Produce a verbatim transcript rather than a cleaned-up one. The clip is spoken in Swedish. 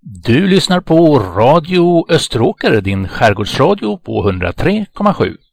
Du lyssnar på Radio Österåker, din skärgårdsradio på hundratre komma sju.